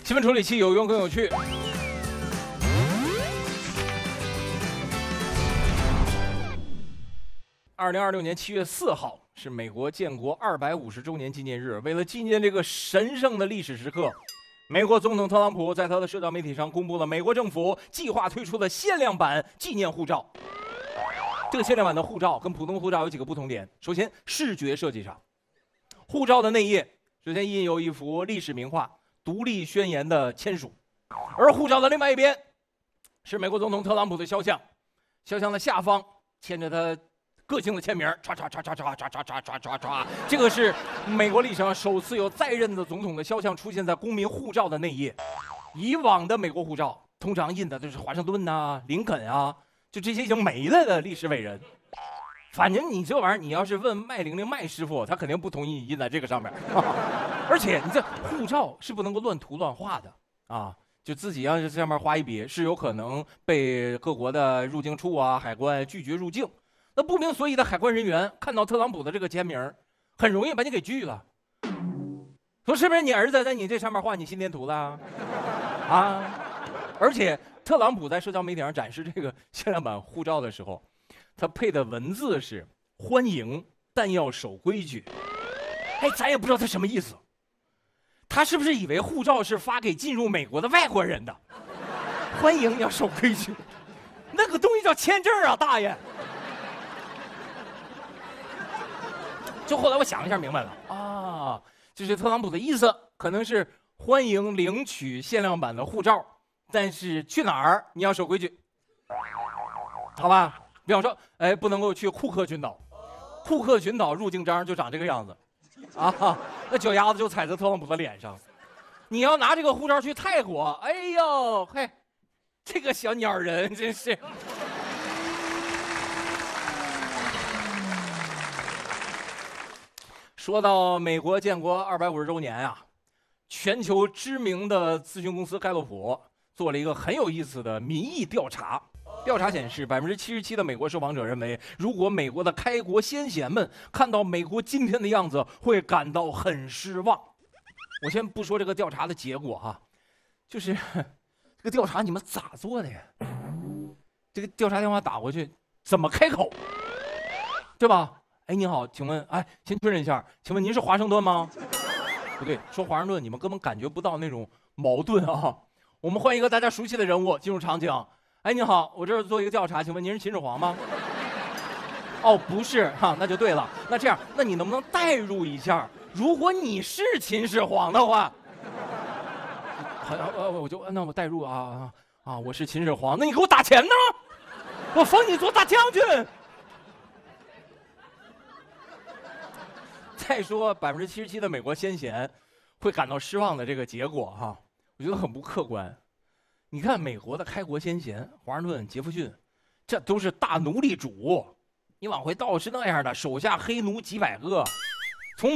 新闻处理器有用更有趣。2026年7月4号是美国建国250周年纪念日。为了纪念这个神圣的历史时刻，美国总统特朗普在他的社交媒体上公布了美国政府计划推出的限量版纪念护照。这个限量版的护照跟普通护照有几个不同点。首先，视觉设计上，护照的内页首先印有一幅历史名画《独立宣言》的签署，而护照的另外一边是美国总统特朗普的肖像，肖像的下方牵着他个性的签名，唰唰唰唰唰唰唰唰唰唰唰。这个是美国历史上首次有在任的总统的肖像出现在公民护照的内页。以往的美国护照通常印的都是华盛顿啊、林肯啊，就这些已经没了的历史伟人。反正你这玩意儿，你要是问麦玲玲麦师傅，他肯定不同意你印在这个上面。而且你这护照是不能够乱涂乱画的啊，就自己要是上面画一笔，是有可能被各国的入境处啊、海关拒绝入境。那不明所以的海关人员看到特朗普的这个签名，很容易把你给拒了。说是不是你儿子在你这上面画你心电图了啊？而且特朗普在社交媒体上展示这个限量版护照的时候，他配的文字是“欢迎，但要守规矩”。哎，咱也不知道他什么意思。他是不是以为护照是发给进入美国的外国人的？欢迎要守规矩，那个东西叫签证啊，大爷！就后来我想一下明白了啊，就是特朗普的意思可能是欢迎领取限量版的护照，但是去哪儿你要守规矩，好吧？比方说，哎，不能够去库克群岛，库克群岛入境章就长这个样子，啊，那脚丫子就踩在特朗普的脸上。你要拿这个护照去泰国，哎呦，嘿，这个小鸟人真是。说到美国建国250周年啊，全球知名的咨询公司盖洛普做了一个很有意思的民意调查。调查显示，77%的美国受访者认为，如果美国的开国先贤们看到美国今天的样子，会感到很失望。我先不说这个调查的结果哈，就是这个调查你们咋做的呀？这个调查电话打过去怎么开口，对吧？哎，你好，请问，哎，先确认一下，请问您是华盛顿吗？不对，说华盛顿你们根本感觉不到那种矛盾啊。我们换一个大家熟悉的人物进入场景。哎，你好，我这是做一个调查，请问您是秦始皇吗？哦，不是哈，那就对了。那这样，那你能不能代入一下，如果你是秦始皇的话？好，我就那我代入啊，我是秦始皇，那你给我打钱呢？我封你做大将军。再说77%的美国先贤会感到失望的这个结果哈，我觉得很不客观。你看美国的开国先贤华盛顿、杰弗逊，这都是大奴隶主，你往回倒是那样的，手下黑奴几百个，